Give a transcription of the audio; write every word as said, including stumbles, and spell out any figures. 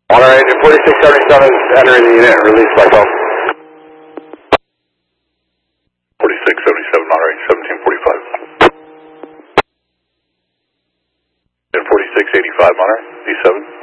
Monterey engine forty-six seventy-seven is entering the unit, release by phone. forty-six seventy-seven, Monterey seventeen forty-five. And forty-six eighty-five, Monterey, D seven.